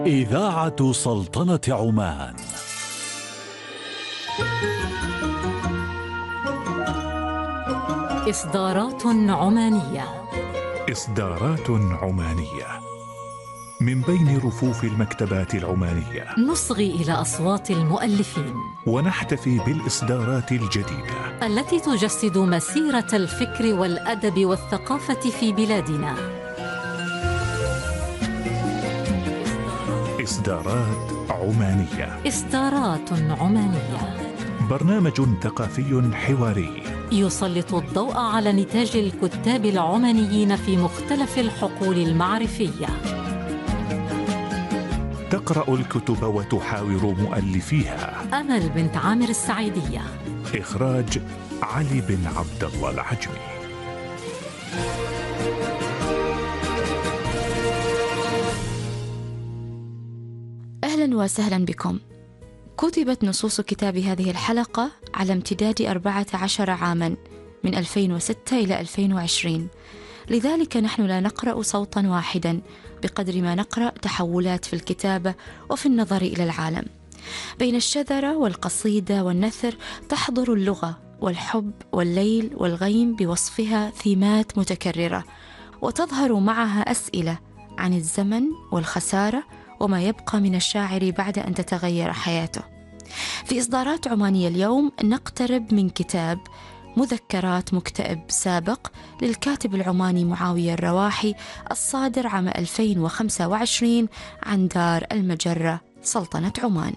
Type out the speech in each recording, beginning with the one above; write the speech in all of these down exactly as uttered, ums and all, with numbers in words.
إذاعة سلطنة عمان. إصدارات عمانية. إصدارات عمانية من بين رفوف المكتبات العمانية، نصغي إلى أصوات المؤلفين ونحتفي بالإصدارات الجديدة التي تجسد مسيرة الفكر والأدب والثقافة في بلادنا. إصدارات عمانية. إصدارات عمانية، برنامج ثقافي حواري يسلط الضوء على نتاج الكتاب العمانيين في مختلف الحقول المعرفية. تقرأ الكتب وتحاور مؤلفيها. أمل بنت عامر السعيدية. إخراج علي بن عبد الله العجمي. أهلا وسهلا بكم. كتبت نصوص كتاب هذه الحلقة على امتداد أربعة عشر عاما من ألفين وستة إلى ألفين وعشرين، لذلك نحن لا نقرأ صوتا واحدا بقدر ما نقرأ تحولات في الكتابة وفي النظر إلى العالم. بين الشذرة والقصيدة والنثر تحضر اللغة والحب والليل والغيم بوصفها ثيمات متكررة، وتظهر معها أسئلة عن الزمن والخسارة وما يبقى من الشاعر بعد أن تتغير حياته. في إصدارات عمانية اليوم نقترب من كتاب مذكرات مكتئب سابق للكاتب العماني معاوية الرواحي، الصادر عام ألفين وخمسة وعشرين عن دار المجرة سلطنة عمان.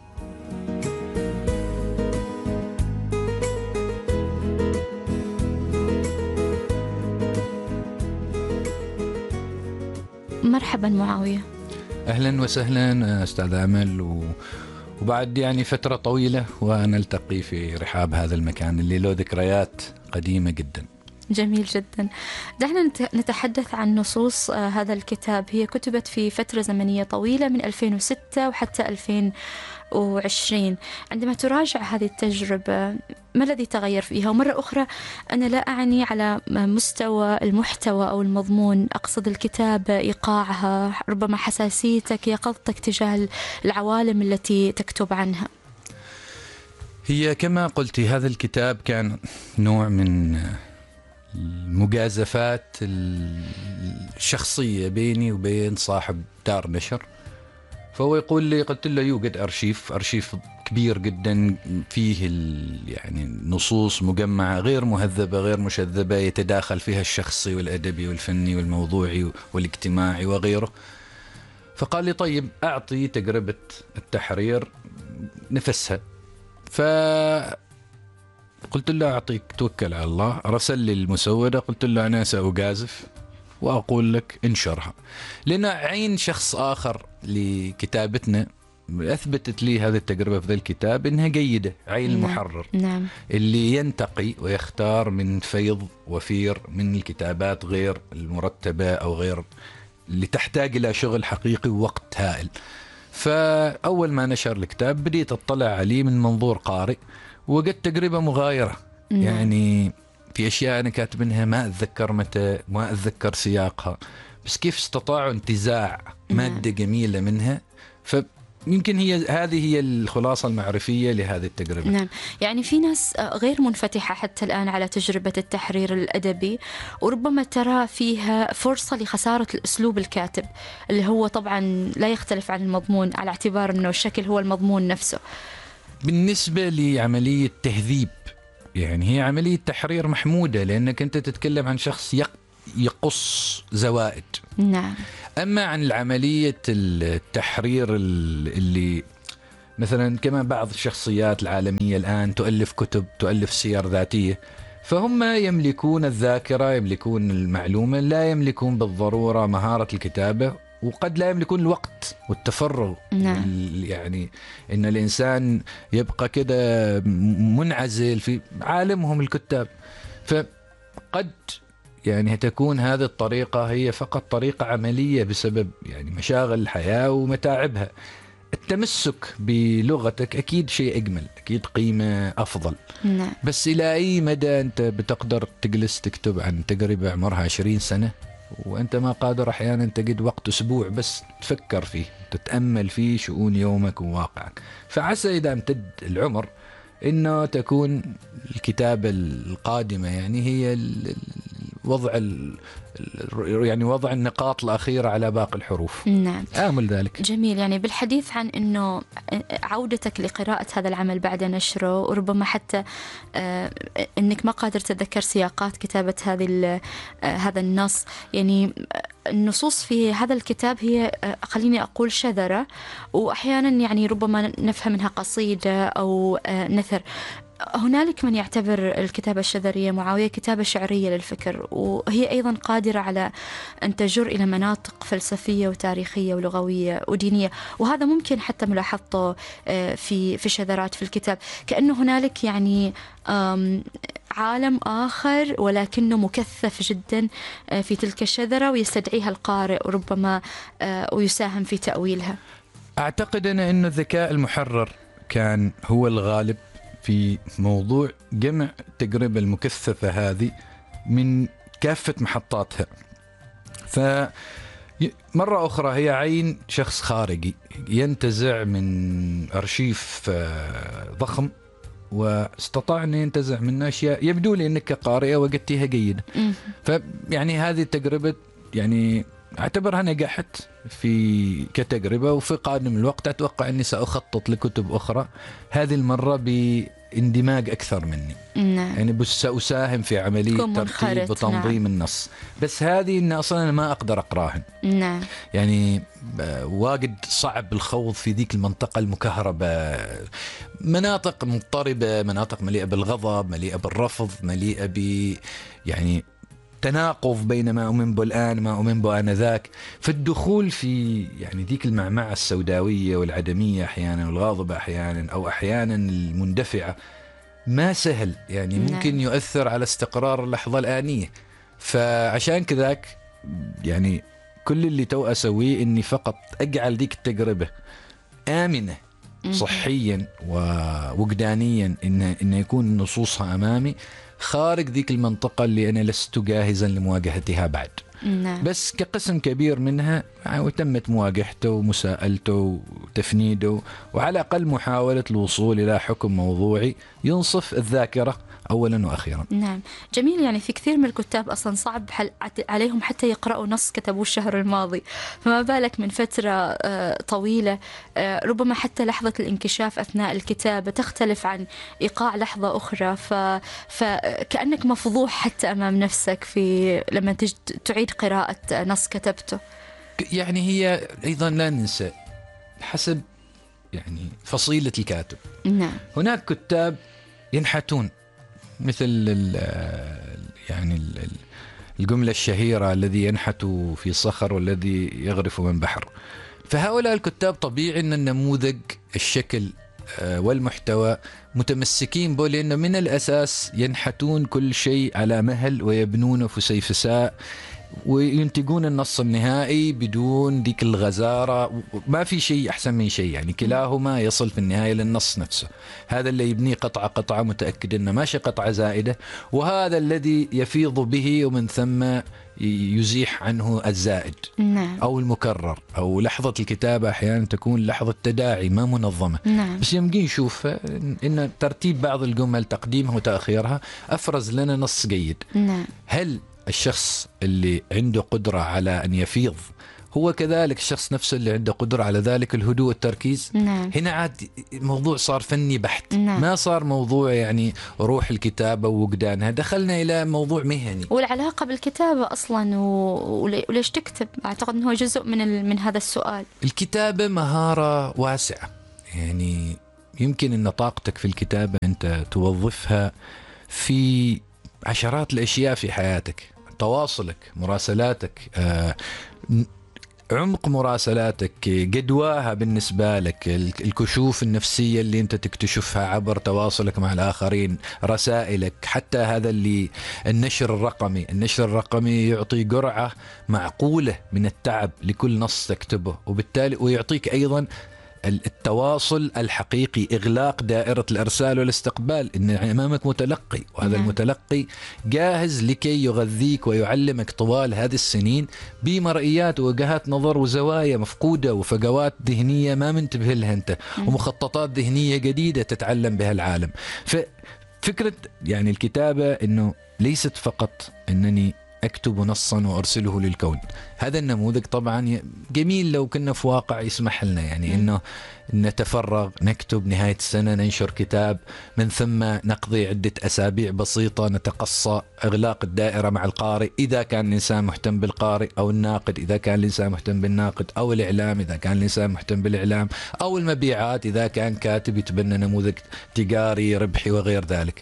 مرحبا معاوية. أهلا وسهلا أستاذ أمل، و... وبعد يعني فترة طويلة ونلتقي في رحاب هذا المكان اللي له ذكريات قديمة جدا. جميل جدا. دعنا نتحدث عن نصوص هذا الكتاب. هي كتبت في فترة زمنية طويلة من ألفين وستة وحتى ألفين وعشرين. عندما تراجع هذه التجربة ما الذي تغير فيها؟ ومرة أخرى أنا لا أعني على مستوى المحتوى أو المضمون، أقصد الكتابة، إيقاعها، ربما حساسيتك، يقظتك تجاه العوالم التي تكتب عنها. هي كما قلتي هذا الكتاب كان نوع من المجازفات الشخصية بيني وبين صاحب دار نشر. فهو يقول لي، قلت له يوجد أرشيف أرشيف كبير جدا فيه يعني نصوص مجمعة غير مهذبة غير مشذبة يتداخل فيها الشخصي والأدبي والفني والموضوعي والاجتماعي وغيره. فقال لي طيب أعطي تجربة التحرير نفسها. فقلت له أعطيك، توكل على الله. رسل لي المسودة، قلت له أنا سأجازف وأقول لك انشرها، لأن عين شخص آخر لكتابتنا أثبتت لي هذه التجربة في ذا الكتاب إنها جيدة. عين نعم. المحرر نعم. اللي ينتقي ويختار من فيض وفير من الكتابات غير المرتبة أو غير اللي تحتاج إلى شغل حقيقي ووقت هائل. فأول ما نشر الكتاب بديت أطلع عليه من منظور قارئ، وجدت تجربة مغايرة. نعم. يعني في أشياء أنا كاتبينها ما أتذكر متى، ما أتذكر سياقها، بس كيف استطاعوا انتزاع مادة جميلة منها. فيمكن هي هذه هي الخلاصة المعرفية لهذه التجربة. نعم. يعني في ناس غير منفتحة حتى الآن على تجربة التحرير الأدبي، وربما ترى فيها فرصة لخسارة الأسلوب الكاتب اللي هو طبعا لا يختلف عن المضمون، على اعتبار أنه الشكل هو المضمون نفسه. بالنسبة لعملية تهذيب، يعني هي عملية تحرير محمودة، لأنك أنت تتكلم عن شخص يقص زوائد. نعم. أما عن العملية التحرير اللي مثلا كما بعض الشخصيات العالمية الآن تؤلف كتب، تؤلف سير ذاتية، فهم يملكون الذاكرة، يملكون المعلومة، لا يملكون بالضرورة مهارة الكتابة، وقد لا يملكون الوقت والتفرغ. نعم. يعني إن الإنسان يبقى كده منعزل في عالمهم الكتاب. فقد يعني تكون هذه الطريقة هي فقط طريقة عملية بسبب يعني مشاغل الحياة ومتاعبها. التمسك بلغتك أكيد شيء أجمل، أكيد قيمة أفضل. نعم. بس إلى أي مدى أنت بتقدر تجلس تكتب عن تجربة عمرها عشرين سنة وأنت ما قادر أحيانا تجد وقت أسبوع بس تفكر فيه، تتأمل فيه شؤون يومك وواقعك. فعسى إذا امتد العمر إنه تكون الكتابة القادمة يعني هي وضع يعني وضع النقاط الأخيرة على باقي الحروف. نعم. آمل ذلك. جميل. يعني بالحديث عن أنه عودتك لقراءة هذا العمل بعد نشره، وربما حتى أنك ما قادر تتذكر سياقات كتابة هذه هذا النص، يعني النصوص في هذا الكتاب هي خليني أقول شذرة، وأحيانا يعني ربما نفهم منها قصيدة أو نثر. هنالك من يعتبر الكتابة الشذرية معاوية كتابة شعرية للفكر، وهي أيضا قادرة على أن تجر إلى مناطق فلسفية وتاريخية ولغوية ودينية، وهذا ممكن حتى ملاحظته في في شذرات في الكتاب، كأنه هنالك يعني عالم آخر ولكنه مكثف جدا في تلك الشذرة ويستدعيها القارئ وربما ويساهم في تأويلها. أعتقد أنا أن الذكاء المحرر كان هو الغالب في موضوع جمع التجربة المكثفة هذه من كافة محطاتها. فمرة أخرى هي عين شخص خارجي ينتزع من أرشيف ضخم، واستطاع أن ينتزع من أشياء يبدو لي أنك قارئة وجدتها جيدة. فيعني هذه التجربة يعني أعتبرها نجحت في كتجربة، وفي قادم الوقت أتوقع أني سأخطط لكتب أخرى هذه المرة باندماج أكثر مني. نعم. يعني بس سأساهم في عملية ترتيب وتنظيم. نعم. النص. بس هذه إن أصلا ما أقدر أقراهن. نعم. يعني واجد صعب الخوض في ذيك المنطقة المكهربة، مناطق مضطربة، مناطق مليئة بالغضب، مليئة بالرفض، مليئة ب يعني تناقض بين ما أؤمن به الآن ما أؤمن به آنذاك. فالدخول في يعني ذيك المعمعة السوداوية والعدمية أحيانا والغاضبة أحيانا أو أحيانا المندفعة ما سهل، يعني ممكن يؤثر على استقرار اللحظة الآنية. فعشان كذاك يعني كل اللي تو أسويه إني فقط أجعل ذيك التجربة آمنة صحيا ووجدانيا، إن إن يكون نصوصها أمامي خارج ذيك المنطقة اللي أنا لست جاهزا لمواجهتها بعد. نعم. بس كقسم كبير منها وتمت مواجهته ومساءلته وتفنيده، وعلى الأقل محاولة الوصول إلى حكم موضوعي ينصف الذاكرة أولا وأخيرا. نعم. جميل. يعني في كثير من الكتاب أصلا صعب عليهم حتى يقرأوا نص كتبوه الشهر الماضي، فما بالك من فترة طويلة. ربما حتى لحظة الانكشاف أثناء الكتابة تختلف عن إيقاع لحظة أخرى، فكأنك مفضوح حتى أمام نفسك في لما تجد تعيد قراءة نص كتبته. يعني هي أيضا لا ننسى حسب يعني فصيلة الكاتب. نعم. هناك كتاب ينحتون مثل ال يعني ال الجملة الشهيرة الذي ينحت في صخر والذي يغرف من بحر. فهؤلاء الكتاب طبيعي أن النموذج الشكل والمحتوى متمسكين به، لأنه من الأساس ينحتون كل شيء على مهل ويبنونه فسيفساء وينتجون النص النهائي بدون ذيك الغزارة. ما في شيء أحسن من شيء، يعني كلاهما يصل في النهاية للنص نفسه. هذا اللي يبني قطعة قطعة متأكد أنه ماشي قطعة زائدة، وهذا الذي يفيض به ومن ثم يزيح عنه الزائد. نعم. أو المكرر، أو لحظة الكتابة أحيانا تكون لحظة تداعي ما منظمة. نعم. بس يمكن نشوف إن ترتيب بعض الجمل تقديمها وتأخيرها أفرز لنا نص جيد. نعم. هل الشخص اللي عنده قدرة على أن يفيض هو كذلك الشخص نفسه اللي عنده قدرة على ذلك الهدوء والتركيز؟ نعم. هنا عاد الموضوع صار فني بحت. نعم. ما صار موضوع يعني روح الكتابة ووجدانها، دخلنا إلى موضوع مهني. والعلاقة بالكتابة أصلا و... وليش تكتب؟ أعتقد أنه جزء من ال... من هذا السؤال. الكتابة مهارة واسعة، يعني يمكن أن طاقتك في الكتابة أنت توظفها في عشرات الأشياء في حياتك. تواصلك، مراسلاتك، آه، عمق مراسلاتك، جدواها بالنسبة لك، الكشوف النفسية اللي انت تكتشفها عبر تواصلك مع الآخرين، رسائلك، حتى هذا اللي النشر الرقمي. النشر الرقمي يعطي جرعة معقولة من التعب لكل نص تكتبه، وبالتالي ويعطيك أيضا التواصل الحقيقي، إغلاق دائرة الإرسال والاستقبال، إن أمامك متلقي، وهذا نعم. المتلقي جاهز لكي يغذيك ويعلمك طوال هذه السنين بمرئيات ووجهات نظر وزوايا مفقودة وفجوات ذهنية ما منتبه لها أنت، ومخططات ذهنية جديدة تتعلم بها العالم. ففكرة يعني الكتابة إنه ليست فقط أنني أكتب نصا وأرسله للكون. هذا النموذج طبعا جميل لو كنا في واقع يسمح لنا يعني إنه نتفرغ، نكتب نهاية السنة، ننشر كتاب، من ثم نقضي عدة أسابيع بسيطة نتقصى، إغلاق الدائرة مع القارئ إذا كان الإنسان مهتم بالقارئ، أو الناقد إذا كان الإنسان مهتم بالناقد، أو الإعلام إذا كان الإنسان مهتم بالإعلام، أو المبيعات إذا كان كاتب يتبنى نموذج تجاري ربحي وغير ذلك.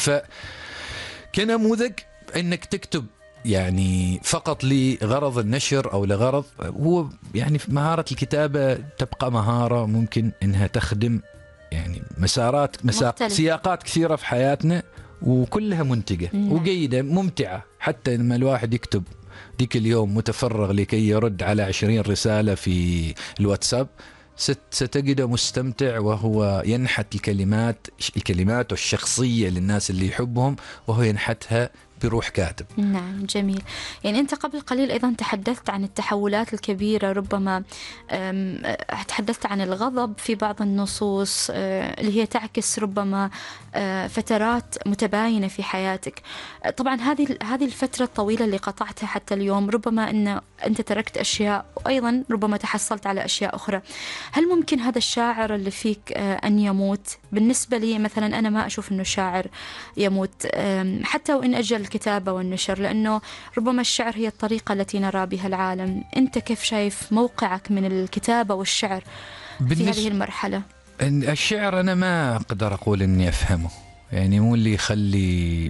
فكنموذج إنك تكتب يعني فقط لغرض النشر أو لغرض، هو يعني مهارة الكتابة تبقى مهارة ممكن إنها تخدم يعني مسارات مسار سياقات كثيرة في حياتنا، وكلها منتجة مم. وجيدة ممتعة. حتى لما الواحد يكتب ديك اليوم متفرغ لكي يرد على عشرين رسالة في الواتساب، ستجده مستمتع وهو ينحت الكلمات الكلمات والشخصية للناس اللي يحبهم، وهو ينحتها بروح كاتب. نعم جميل. يعني أنت قبل قليل أيضا تحدثت عن التحولات الكبيرة، ربما تحدثت عن الغضب في بعض النصوص اللي هي تعكس ربما فترات متباينة في حياتك. طبعا هذه هذه الفترة الطويلة اللي قطعتها حتى اليوم، ربما أن أنت تركت أشياء وأيضا ربما تحصلت على أشياء أخرى. هل ممكن هذا الشاعر اللي فيك أن يموت؟ بالنسبة لي مثلا أنا ما أشوف أنه شاعر يموت حتى وإن أجل الكتابة والنشر، لأنه ربما الشعر هي الطريقة التي نرى بها العالم. أنت كيف شايف موقعك من الكتابة والشعر في هذه المرحلة؟ الشعر أنا ما أقدر أقول أني أفهمه، يعني مو اللي يخلي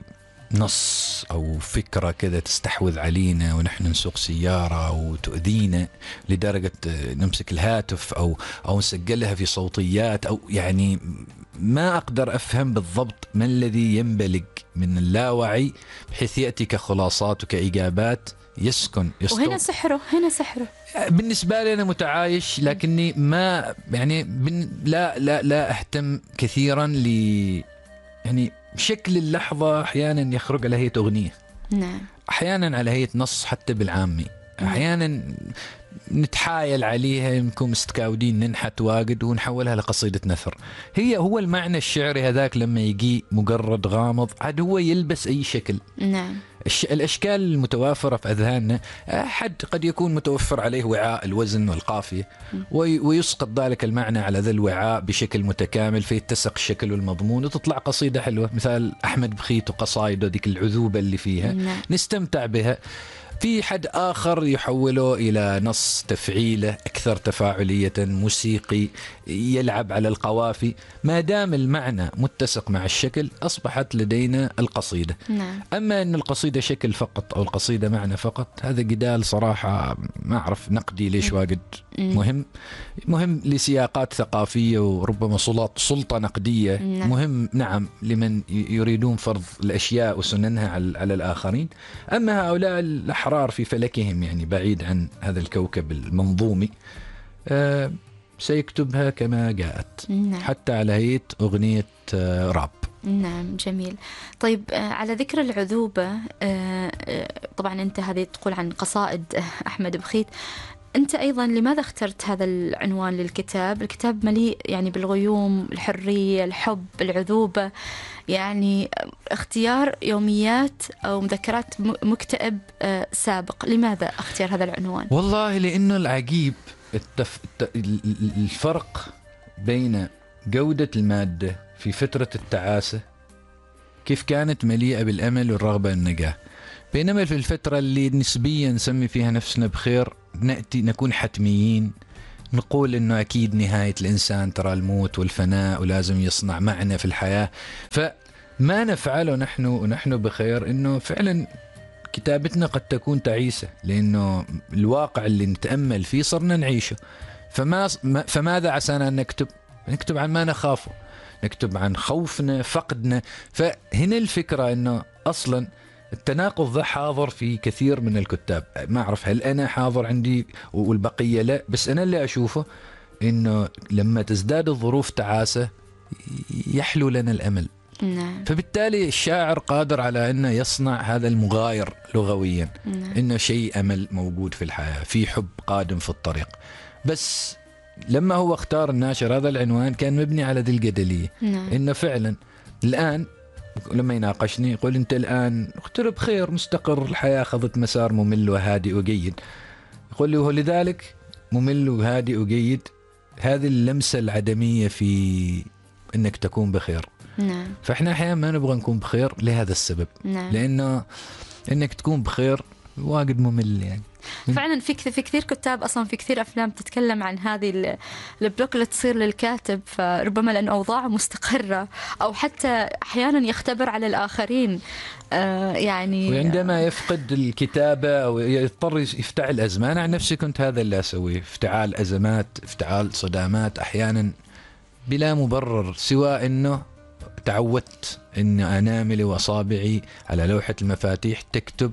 نص أو فكرة كذا تستحوذ علينا ونحن نسوق سيارة وتؤذينا لدرجة نمسك الهاتف أو أو نسجلها في صوتيات، أو يعني ما أقدر أفهم بالضبط ما الذي ينبلج من اللاوعي بحيث يأتي كخلاصات وكإجابات يسكن يسكن. وهنا سحره هنا سحره بالنسبة لي أنا متعايش، لكني ما يعني لا لا لا أهتم كثيرا ل يعني شكل اللحظة. أحيانا يخرج على هيئة أغنية، نعم. أحيانا على هيئة نص حتى بالعامي، أحيانا نتحايل عليها، نكون مستكاودين ننحت واجد ونحولها لقصيدة نثر. هي هو المعنى الشعري هذاك لما يجي مجرد غامض عاد هو يلبس أي شكل. نعم. الأشكال المتوافرة في أذهاننا، أحد قد يكون متوفر عليه وعاء الوزن والقافية ويسقط ذلك المعنى على ذا الوعاء بشكل متكامل فيتسق الشكل والمضمون وتطلع قصيدة حلوة. مثال أحمد بخيت وقصائده ذيك العذوبة اللي فيها نعم. نستمتع بها. في حد آخر يحوله إلى نص تفعيله أكثر تفاعلية، موسيقي يلعب على القوافي. ما دام المعنى متسق مع الشكل أصبحت لدينا القصيدة. نعم. أما أن القصيدة شكل فقط أو القصيدة معنى فقط، هذا جدال صراحة ما أعرف نقدي ليش واجد مهم. مهم لسياقات ثقافية وربما سلطة نقدية. نعم. مهم نعم لمن يريدون فرض الأشياء وسننها على الآخرين. أما هؤلاء الأحرار في فلكهم يعني بعيد عن هذا الكوكب المنظومي، أه سيكتبها كما جاءت. نعم. حتى على هيئة أغنية أه راب. نعم جميل. طيب على ذكر العذوبة، طبعا أنت هذه تقول عن قصائد أحمد بخيت، أنت أيضا لماذا اخترت هذا العنوان للكتاب؟ الكتاب مليء يعني بالغيوم، الحرية، الحب، العذوبة، يعني اختيار يوميات أو مذكرات مكتئب سابق. لماذا اختيار هذا العنوان؟ والله لأنه العجيب التف... الفرق بين جودة المادة في فترة التعاسة كيف كانت مليئة بالأمل والرغبة والنجاة، بينما في الفترة اللي نسبيا نسمي فيها نفسنا بخير نأتي نكون حتميين، نقول إنه أكيد نهاية الإنسان ترى الموت والفناء ولازم يصنع معنى في الحياة. فما نفعله نحن ونحن بخير إنه فعلا كتابتنا قد تكون تعيسة، لأنه الواقع اللي نتأمل فيه صرنا نعيشه. فما فماذا عسانا أن نكتب؟ نكتب عن ما نخافه، نكتب عن خوفنا فقدنا. فهنا الفكرة إنه أصلا التناقض ذا حاضر في كثير من الكتاب. ما أعرف هل أنا حاضر عندي والبقية لا، بس أنا اللي أشوفه إنه لما تزداد الظروف تعاسة يحلو لنا الأمل. نعم. فبالتالي الشاعر قادر على أنه يصنع هذا المغاير لغويا. نعم. إنه شيء أمل موجود في الحياة، في حب قادم في الطريق. بس لما هو اختار الناشر هذا العنوان كان مبني على ذي الجدلية. نعم. إنه فعلا الآن لما يناقشني يقول أنت الآن اقترب خير مستقر، الحياة أخذت مسار ممل وهادئ وجيد. يقول لي وهو لذلك ممل وهادئ وجيد هذه اللمسة العدمية في أنك تكون بخير. نعم. فإحنا أحيانا ما نبغى نكون بخير لهذا السبب. نعم. لأنه أنك تكون بخير واجد ممل يعني. فعلا في كثير في كثير كتاب اصلا، في كثير افلام تتكلم عن هذه البلوك اللي تصير للكاتب، فربما لان اوضاعه مستقره او حتى احيانا يختبر على الاخرين آه يعني. وعندما يفقد الكتابه او يضطر يفتعل ازمه، انا عن نفسي كنت هذا اللي اسويه، افتعال ازمات، افتعال صدامات احيانا بلا مبرر سوى انه تعودت ان اناملي واصابعي على لوحه المفاتيح تكتب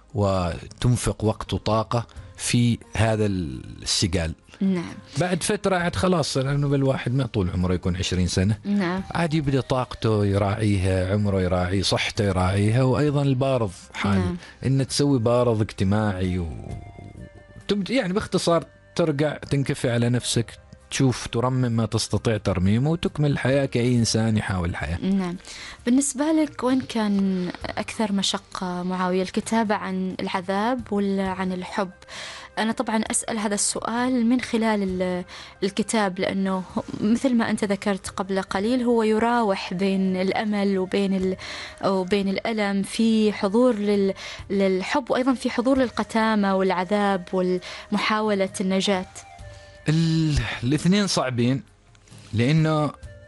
وتنفق وقت وطاقة في هذا السجال. نعم. بعد فترة عاد خلاص، لأنه بالواحد ما طول عمره يكون عشرين سنة. نعم. عاد يبدأ طاقته يراعيها، عمره يراعي، صحته يراعيها، وأيضا البارض حال. نعم. إن تسوي بارض اجتماعي و... يعني باختصار ترجع تنكفي على نفسك، تشوف ترمم ما تستطيع ترميمه وتكمل الحياة كأي إنسان يحاول الحياة. نعم. بالنسبة لك وين كان أكثر مشقة معاوية، الكتابة عن العذاب ولا عن الحب؟ أنا طبعا أسأل هذا السؤال من خلال الكتاب، لأنه مثل ما أنت ذكرت قبل قليل هو يراوح بين الأمل وبين ال... وبين الألم، في حضور لل... للحب وأيضا في حضور للقتامة والعذاب والمحاولة النجاة. الاثنين صعبين، لأنه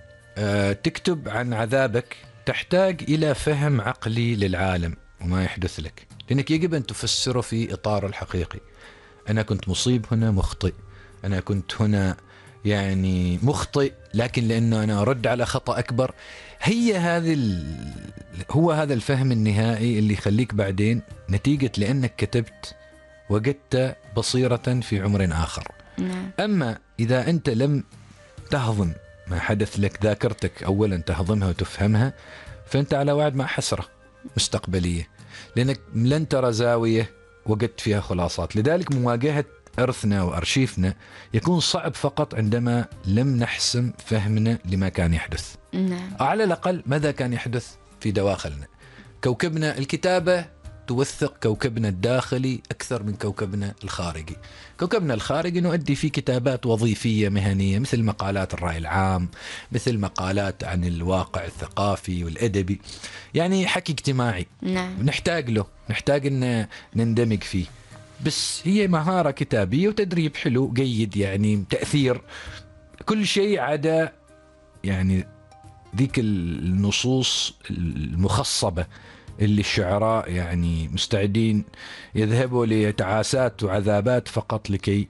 تكتب عن عذابك تحتاج إلى فهم عقلي للعالم وما يحدث لك، لأنك يجب أن تفسره في إطار الحقيقي. أنا كنت مصيب هنا مخطئ، أنا كنت هنا يعني مخطئ، لكن لأنه أنا أرد على خطأ أكبر. هي هذه ال... هو هذا الفهم النهائي اللي يخليك بعدين نتيجة لأنك كتبت وجدت بصيرة في عمر آخر. نعم. أما إذا أنت لم تهضم ما حدث لك، ذاكرتك أولا تهضمها وتفهمها، فأنت على وعد مع حسرة مستقبلية، لأنك لن ترى زاوية وجدت فيها خلاصات. لذلك مواجهة إرثنا وأرشيفنا يكون صعب فقط عندما لم نحسم فهمنا لما كان يحدث. نعم. على الأقل ماذا كان يحدث في دواخلنا. كوكبنا الكتابة توثق كوكبنا الداخلي أكثر من كوكبنا الخارجي. كوكبنا الخارجي نؤدي فيه كتابات وظيفية مهنية، مثل مقالات الرأي العام، مثل مقالات عن الواقع الثقافي والأدبي، يعني حكي اجتماعي. نعم. نحتاج له، نحتاج أن نندمج فيه. بس هي مهارة كتابية وتدريب حلو جيد، يعني تأثير كل شيء عدا يعني ذيك النصوص المخصبة اللي الشعراء يعني مستعدين يذهبوا لتعاسات وعذابات فقط لكي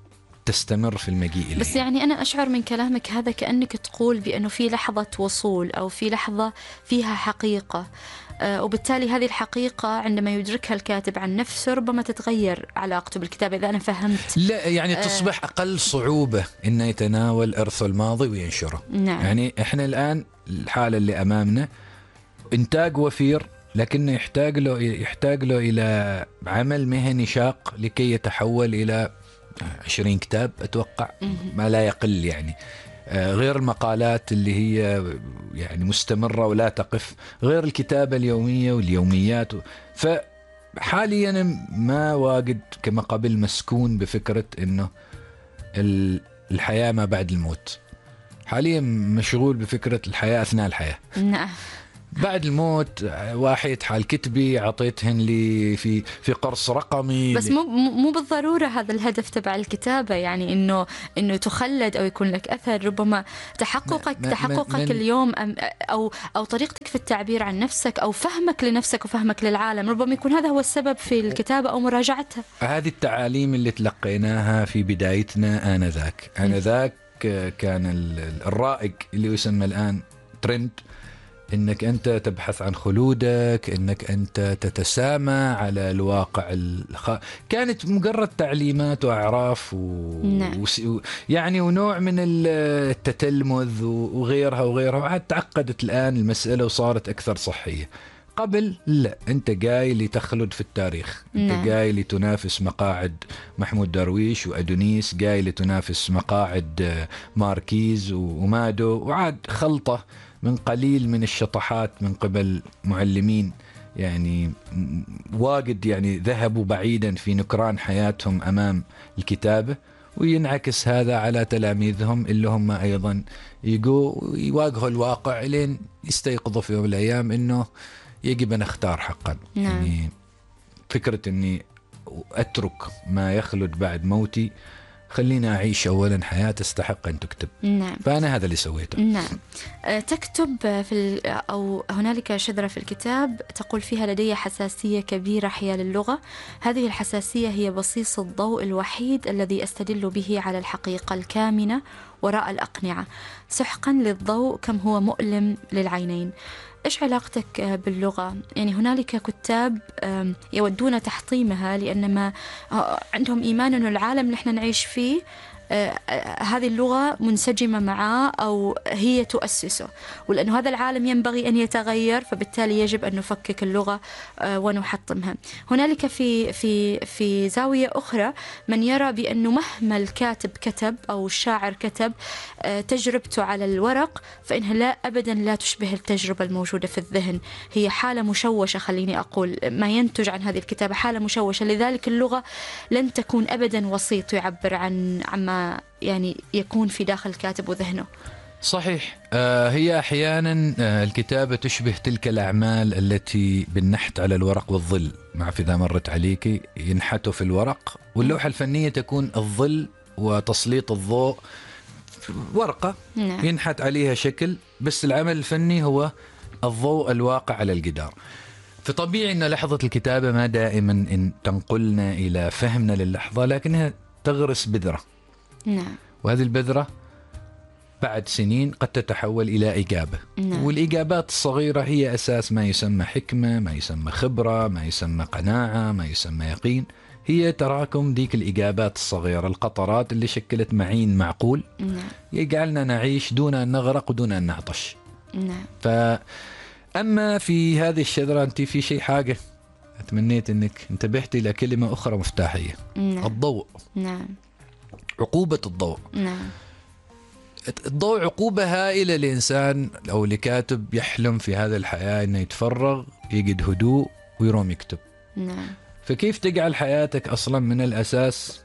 تستمر في المجيء إليه. بس يعني أنا أشعر من كلامك هذا كأنك تقول بأنه في لحظة وصول أو في لحظة فيها حقيقة، آه وبالتالي هذه الحقيقة عندما يدركها الكاتب عن نفسه ربما تتغير علاقته بالكتابة، إذا أنا فهمت. لا يعني تصبح أقل صعوبة إنه يتناول إرث الماضي وينشره. نعم. يعني إحنا الآن الحالة اللي أمامنا إنتاج وفير، لكنه يحتاج له يحتاج له إلى عمل مهني شاق لكي يتحول إلى عشرين كتاب أتوقع، ما لا يقل يعني، غير المقالات اللي هي يعني مستمرة ولا تقف، غير الكتابة اليومية واليوميات. فحاليا ما واجد كما قبل مسكون بفكرة إنه الحياة ما بعد الموت. حاليا مشغول بفكرة الحياة أثناء الحياة. نعم. بعد الموت واحد حال كتبي عطيتهن لي في في قرص رقمي، بس مو مو بالضروره هذا الهدف تبع الكتابه، يعني انه انه تخلد او يكون لك اثر. ربما تحققك ما تحققك من اليوم او او طريقتك في التعبير عن نفسك او فهمك لنفسك وفهمك للعالم، ربما يكون هذا هو السبب في الكتابه او مراجعتها. هذه التعاليم اللي تلقيناها في بدايتنا آنذاك آنذاك كان الرائج اللي يسمى الآن ترند، انك انت تبحث عن خلودك، انك انت تتسامى على الواقع الخ... كانت مجرد تعليمات واعراف و... نعم. وس... يعني ونوع من التتلمذ وغيرها وغيرها، وعاد تعقدت الان المساله وصارت اكثر صحيه. قبل لا، انت جاي لتخلد في التاريخ، انت نعم. جاي لتنافس مقاعد محمود درويش وادونيس، جاي لتنافس مقاعد ماركيز ومادو، وعاد خلطه من قليل من الشطحات من قبل معلمين يعني واجد يعني ذهبوا بعيدا في نكران حياتهم امام الكتابه، وينعكس هذا على تلاميذهم اللي هم ايضا يجوا يواجهوا الواقع لين يستيقظوا في يوم من الايام انه يجب ان اختار حقا. نعم. يعني فكره اني اترك ما يخلد بعد موتي، خلينا أعيش أولا حياة تستحق أن تكتب. نعم. فأنا هذا اللي سويته. نعم. تكتب في أو هنالك شذرة في الكتاب تقول فيها: لدي حساسية كبيرة حيال اللغة، هذه الحساسية هي بصيص الضوء الوحيد الذي أستدل به على الحقيقة الكامنة وراء الأقنعة، سحقا للضوء كم هو مؤلم للعينين. إيش علاقتك باللغة؟ يعني هنالك كتاب يودون تحطيمها لأن ما عندهم إيمان أن العالم اللي احنا نعيش فيه هذه اللغة منسجمة معه أو هي تؤسسه، ولأن هذا العالم ينبغي أن يتغير، فبالتالي يجب أن نفكك اللغة ونحطمها. هنالك في في في زاوية أخرى من يرى بأنه مهما الكاتب كتب أو الشاعر كتب تجربته على الورق فإنها لا أبدا لا تشبه التجربة الموجودة في الذهن، هي حالة مشوشة. خليني أقول ما ينتج عن هذه الكتابة حالة مشوشة، لذلك اللغة لن تكون أبدا وسيط يعبر عن عما يعني يكون في داخل الكاتب وذهنه. صحيح. آه هي أحيانا آه الكتابة تشبه تلك الأعمال التي بالنحت على الورق والظل، ما أعرف إذا مرت عليك، ينحتوا في الورق، واللوحة الفنية تكون الظل وتسليط الضوء ورقة. نعم. ينحت عليها شكل، بس العمل الفني هو الضوء الواقع على الجدار. فطبيعي أن لحظة الكتابة ما دائما إن تنقلنا إلى فهمنا للحظة، لكنها تغرس بذرة. نعم. وهذه البذرة بعد سنين قد تتحول إلى إجابة. نعم. والإجابات الصغيرة هي أساس ما يسمى حكمة، ما يسمى خبرة، ما يسمى قناعة، ما يسمى يقين. هي تراكم ديك الإجابات الصغيرة، القطرات اللي شكلت معين معقول. نعم. يجعلنا نعيش دون أن نغرق ودون أن نعطش. نعم. فأما في هذه الشذرة أنت في شيء حاجة أتمنيت أنك انتبهت إلى كلمة أخرى مفتاحية. نعم. الضوء. نعم. عقوبة الضوء. نعم. الضوء عقوبة هائلة لإنسان أو لكاتب يحلم في هذا الحياة أنه يتفرغ، يجد هدوء ويروم يكتب. نعم. فكيف تجعل حياتك أصلا من الأساس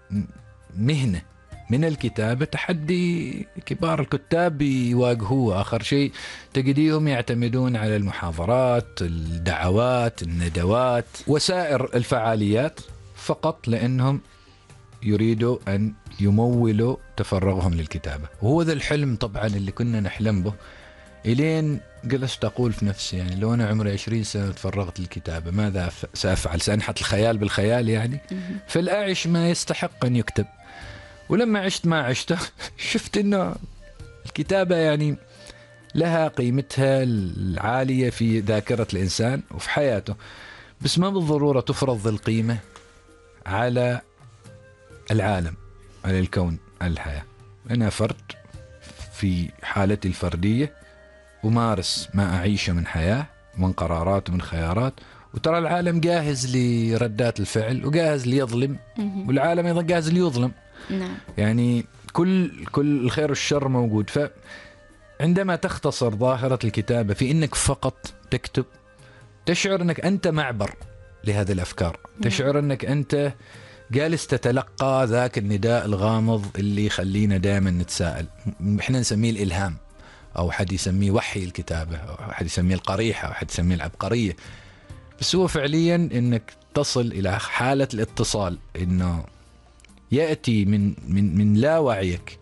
مهنة من الكتابة؟ تحدي كبار الكتاب يواجهوه. آخر شيء تجديهم يعتمدون على المحاضرات، الدعوات، الندوات، وسائر الفعاليات فقط لأنهم يريدوا أن يمولوا تفرغهم للكتابة. وهو ذا الحلم طبعا اللي كنا نحلم به، إلين جلست أقول في نفسي يعني لو أنا عمري عشرين سنة تفرغت للكتابة ماذا سأفعل؟ سأنحت الخيال بالخيال يعني. فالأعش ما يستحق أن يكتب. ولما عشت ما عشته شفت أنه الكتابة يعني لها قيمتها العالية في ذاكرة الإنسان وفي حياته، بس ما بالضرورة تفرض ذي القيمة على العالم، على الكون، على الحياة. أنا فرد في حالتي الفردية أمارس ما أعيشه من حياة، من قرارات ومن خيارات، وترى العالم جاهز لردات الفعل وجاهز ليظلم، والعالم أيضا جاهز ليظلم. نعم. يعني كل كل الخير والشر موجود. فعندما تختصر ظاهرة الكتابة في إنك فقط تكتب، تشعر أنك أنت معبر لهذه الأفكار. تشعر أنك أنت جالس تتلقى ذاك النداء الغامض اللي يخلينا دائما نتساءل. إحنا نسميه الإلهام، أو حد يسميه وحي الكتابة، أو حد يسميه القريحة، أو حد يسميه العبقرية. بس هو فعليا إنك تصل إلى حالة الاتصال، إنه يأتي من من من لا وعيك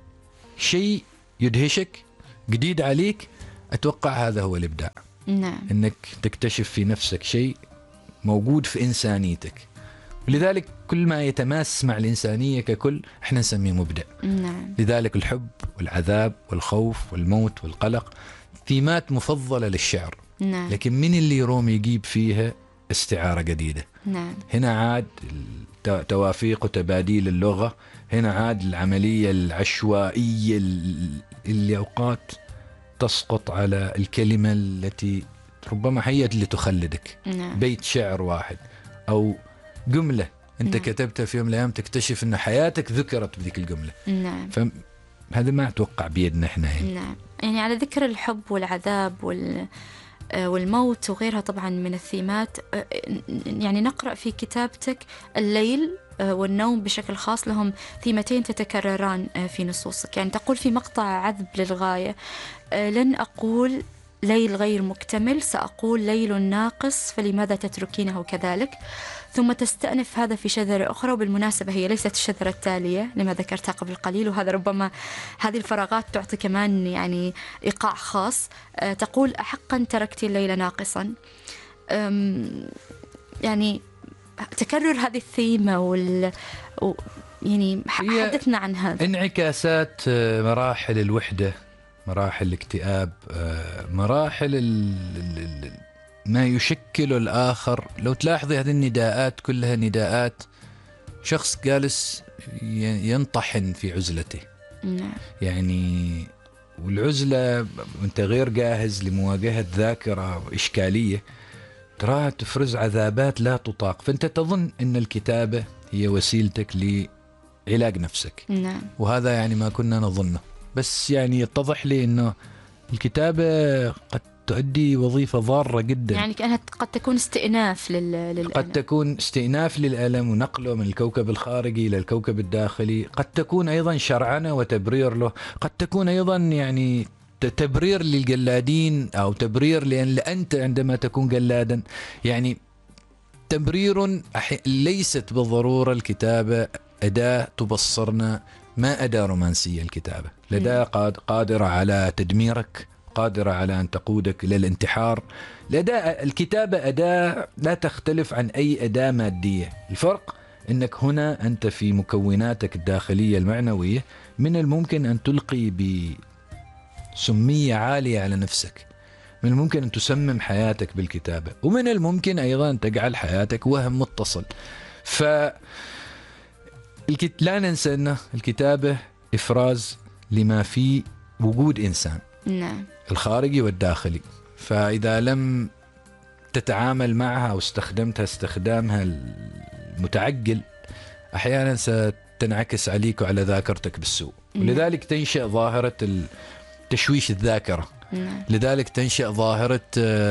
شيء يدهشك جديد عليك. أتوقع هذا هو الإبداع. نعم. إنك تكتشف في نفسك شيء موجود في إنسانيتك، ولذلك كل ما يتماس مع الإنسانية ككل إحنا نسميه مبدع. نعم. لذلك الحب والعذاب والخوف والموت والقلق ثيمات مفضلة للشعر، نعم. لكن من اللي يروم يجيب فيها استعارة جديدة. نعم. هنا عاد توافيق وتباديل اللغة، هنا عاد العملية العشوائية اللي أوقات تسقط على الكلمة التي ربما هي اللي تخلدك. نعم. بيت شعر واحد أو جملة أنت نعم. كتبتها في يوم من الأيام تكتشف أن حياتك ذكرت بذيك الجملة. نعم. فهذا ما أتوقع بيدنا إحنا يعني. نعم. يعني على ذكر الحب والعذاب وال والموت وغيرها طبعا من الثيمات، يعني نقرأ في كتابتك الليل والنوم بشكل خاص لهم ثيمتين تتكرران في نصوصك. يعني تقول في مقطع عذب للغاية: لن أقول ليل غير مكتمل، سأقول ليل ناقص، فلماذا تتركينه كذلك؟ ثم تستأنف هذا في شذرة أخرى، وبالمناسبة هي ليست الشذرة التالية لما ذكرتها قبل قليل، وهذا ربما هذه الفراغات تعطي كمان يعني إيقاع خاص. تقول: أحقا تركت الليل ناقصا. يعني تكرر هذه الثيمة وال... و... يعني حدثنا عن هذا. انعكاسات مراحل الوحدة، مراحل الاكتئاب، مراحل ال... ما يشكل الآخر. لو تلاحظي هذه النداءات كلها نداءات شخص جالس ينطحن في عزلته. نعم. يعني والعزلة وانت غير جاهز لمواجهة ذاكرة إشكالية تراها تفرز عذابات لا تطاق، فانت تظن ان الكتابة هي وسيلتك لعلاج نفسك. نعم. وهذا يعني ما كنا نظنه، بس يعني يتضح لي انه الكتابة قد تؤدي وظيفة ضارة جدا. يعني كأنها قد تكون استئناف لل... للألم. قد تكون استئناف للألم ونقله من الكوكب الخارجي إلى الكوكب الداخلي، قد تكون أيضا شرعنة وتبرير له، قد تكون أيضا يعني تبرير للجلادين أو تبرير لأن أنت عندما تكون جلادا، يعني تبرير. ليست بالضرورة الكتابة أداة تبصرنا، ما أداة رومانسية الكتابة، لدى قادرة على تدميرك، قادرة على أن تقودك إلى الانتحار. الأداة الكتابة أداة لا تختلف عن أي أداة مادية، الفرق أنك هنا أنت في مكوناتك الداخلية المعنوية من الممكن أن تلقي بسمية عالية على نفسك، من الممكن أن تسمم حياتك بالكتابة، ومن الممكن أيضا أن تجعل حياتك وهم متصل. ف لا ننسى أن الكتابة إفراز لما في وجود إنسان. نعم. الخارجي والداخلي، فإذا لم تتعامل معها أو استخدمتها استخدامها المتعجل أحيانا ستنعكس عليك وعلى ذاكرتك بالسوء. نعم. ولذلك تنشأ ظاهرة تشويش الذاكرة. نعم. لذلك تنشأ ظاهرة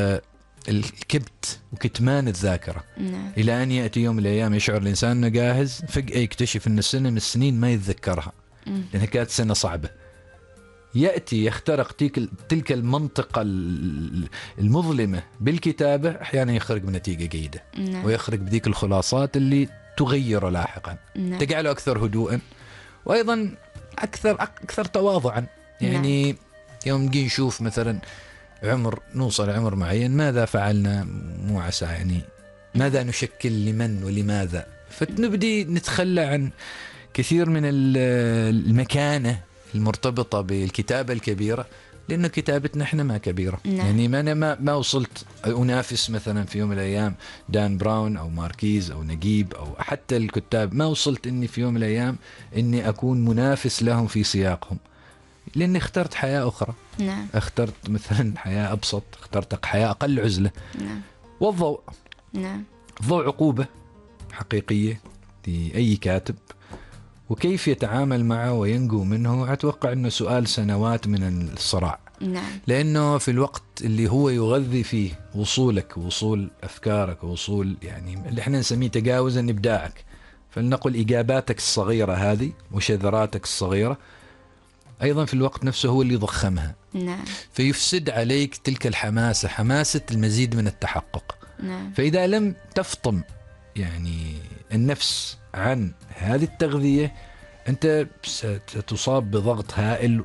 الكبت وكتمان الذاكرة. نعم. إلى أن يأتي يوم من الأيام يشعر الإنسان أنه جاهز، فجأة يكتشف أن السنة من السنين ما يتذكرها لأنها كانت سنة صعبة. يأتي يخترق تلك المنطقة المظلمة بالكتابة، أحيانا يخرج بنتيجة جيدة. نعم. ويخرج بذيك الخلاصات اللي تغير لاحقا. نعم. تجعله أكثر هدوءا وأيضا أكثر أكثر تواضعا. يعني نعم. يوم نجي نشوف مثلا عمر، نوصل عمر معين، ماذا فعلنا مو عسى، يعني ماذا نشكل لمن ولماذا، فنبدي نتخلى عن كثير من المكانة المرتبطة بالكتابة الكبيرة، لأنه كتابتنا إحنا ما كبيرة. نعم. يعني ما أنا ما, ما وصلت أنافس مثلا في يوم من الأيام دان براون أو ماركيز أو نجيب أو حتى الكتاب، ما وصلت إني في يوم من الأيام إني أكون منافس لهم في سياقهم، لأني اخترت حياة أخرى. نعم. اخترت مثلا حياة أبسط، اخترت حياة أقل عزلة. نعم. والضوء. نعم. الضوء عقوبة حقيقية لأي كاتب، وكيف يتعامل معه وينجو منه أتوقع أنه سؤال سنوات من الصراع. نعم. لأنه في الوقت اللي هو يغذي فيه وصولك ووصول أفكارك ووصول يعني اللي احنا نسميه تجاوزا إبداعك، فلنقل إجاباتك الصغيرة هذه وشذراتك الصغيرة، أيضا في الوقت نفسه هو اللي ضخمها. نعم. فيفسد عليك تلك الحماسة، حماسة المزيد من التحقق. نعم. فإذا لم تفطم يعني النفس عن هذه التغذية أنت ستصاب بضغط هائل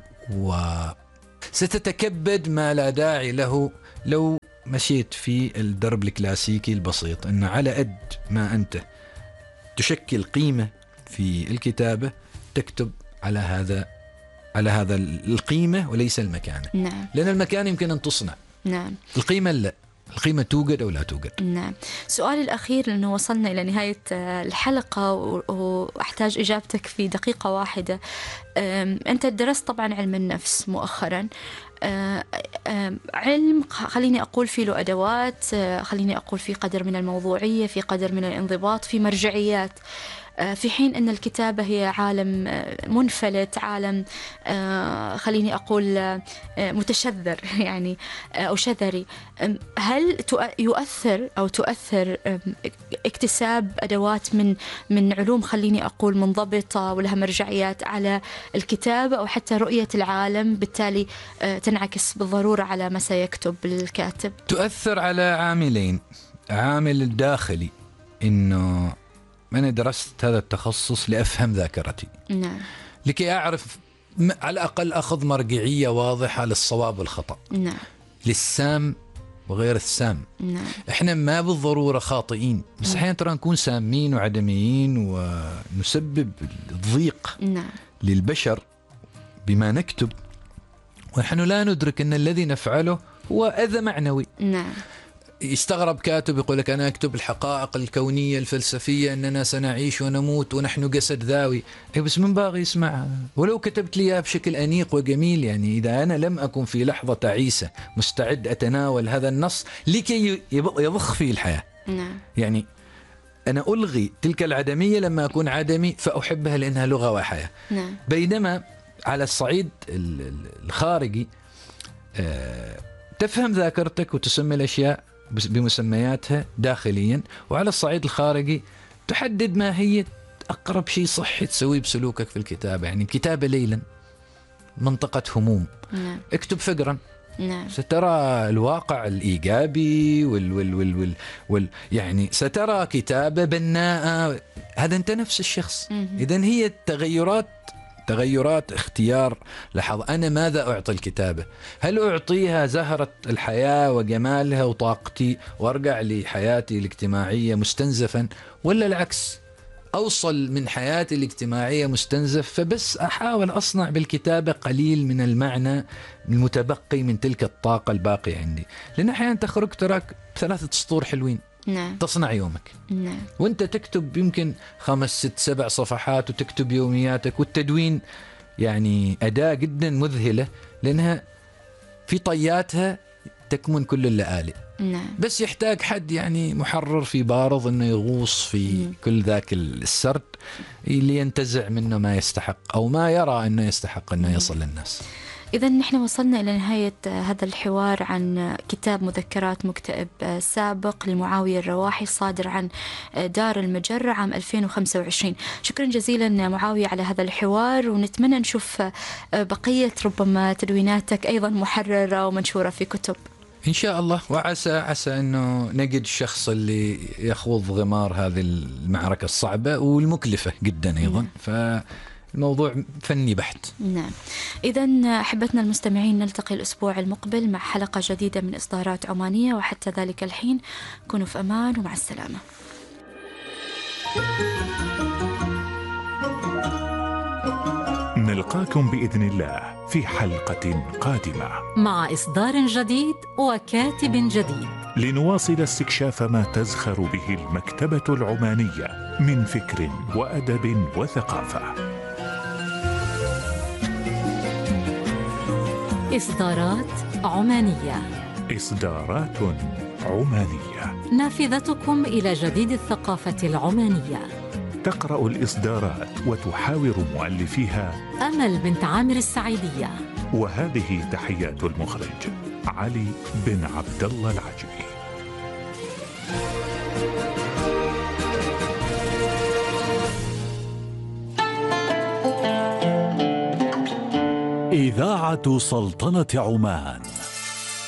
وستتكبد ما لا داعي له لو مشيت في الدرب الكلاسيكي البسيط، أن على قد ما أنت تشكل قيمة في الكتابة تكتب على هذا على هذا القيمة وليس المكانة. نعم. لأن المكانة يمكن أن تصنع. نعم. القيمة لا، القيمة توجد أو لا توجد. نعم. سؤالي الأخير، لأنه وصلنا إلى نهاية الحلقة وأحتاج إجابتك في دقيقة واحدة. أنت درست طبعا علم النفس مؤخرا، علم خليني أقول فيه له أدوات، خليني أقول فيه قدر من الموضوعية، في قدر من الانضباط، في مرجعيات، في حين أن الكتابة هي عالم منفلت، عالم خليني أقول متشذر يعني أو شذري. هل يؤثر أو تؤثر اكتساب أدوات من من علوم خليني أقول منضبطة ولها مرجعيات على الكتابة أو حتى رؤية العالم، بالتالي تنعكس بالضرورة على ما سيكتب الكاتب؟ تؤثر على عاملين. عامل الداخلي، إنه أنا درست هذا التخصص لأفهم ذاكرتي. نعم. لكي أعرف على الأقل أخذ مرجعية واضحة للصواب والخطأ. نعم. للسام وغير السام. نعم. إحنا ما بالضرورة خاطئين، بس أحيانا ترى نكون سامين وعدميين ونسبب الضيق نعم. للبشر بما نكتب، ونحن لا ندرك أن الذي نفعله هو أذى معنوي. نعم. يستغرب كاتب يقول لك أنا أكتب الحقائق الكونية الفلسفية أننا سنعيش ونموت ونحن جسد ذاوي. إيه بس من باغي يسمعها؟ ولو كتبت لي بشكل أنيق وجميل، يعني إذا أنا لم أكن في لحظة تعيسة مستعد أتناول هذا النص لكي يضخ فيه الحياة. نعم. يعني أنا ألغي تلك العدمية لما أكون عدمي فأحبها لأنها لغة وحياة. نعم. بينما على الصعيد الخارجي تفهم ذاكرتك وتسمي الأشياء بمسمياتها داخليا، وعلى الصعيد الخارجي تحدد ما هي أقرب شيء صحي تسويه بسلوكك في الكتابة. يعني كتابة ليلا، منطقة هموم. نعم. اكتب فقرا. نعم. سترى الواقع الإيجابي وال وال وال وال وال يعني سترى كتابة بناءة. هذا أنت نفس الشخص. إذن هي التغيرات تغيرات اختيار. لحظ، أنا ماذا أعطي الكتابة؟ هل أعطيها زهرة الحياة وجمالها وطاقتي وأرجع لحياتي الاجتماعية مستنزفا، ولا العكس، أوصل من حياتي الاجتماعية مستنزف فبس أحاول أصنع بالكتابة قليل من المعنى المتبقي من تلك الطاقة الباقية عندي؟ لأن أحيانا تخرج تراك ثلاثة سطور حلوين. نعم. تصنع يومك. نعم. وانت تكتب يمكن خمس ست سبع صفحات وتكتب يومياتك. والتدوين يعني أداة جدا مذهلة، لأنها في طياتها تكمن كل اللآلئ. نعم. بس يحتاج حد يعني محرر في بارض أنه يغوص في م. كل ذاك السرد اللي ينتزع منه ما يستحق أو ما يرى أنه يستحق أنه يصل للناس. إذا نحن وصلنا إلى نهاية هذا الحوار عن كتاب مذكرات مكتئب سابق لمعاوية الرواحي، صادر عن دار المجرة عام ألفين وخمسة وعشرين. شكرا جزيلا معاوية على هذا الحوار، ونتمنى نشوف بقية ربما تدويناتك أيضا محررة ومنشورة في كتب إن شاء الله. وعسى عسى أنه نجد الشخص اللي يخوض غمار هذه المعركة الصعبة والمكلفة جدا أيضا. م. ف الموضوع فني بحت. نعم. إذن أحبتنا المستمعين، نلتقي الأسبوع المقبل مع حلقة جديدة من إصدارات عمانية، وحتى ذلك الحين كونوا في أمان ومع السلامة. نلقاكم بإذن الله في حلقة قادمة مع إصدار جديد وكاتب جديد، لنواصل استكشاف ما تزخر به المكتبة العمانية من فكر وأدب وثقافة. إصدارات عمانية. إصدارات عمانية، نافذتكم إلى جديد الثقافة العمانية. تقرأ الإصدارات وتحاور مؤلفيها أمل بنت عامر السعيدية. وهذه تحيات المخرج علي بن عبد الله العجمي. إذاعة سلطنة عمان.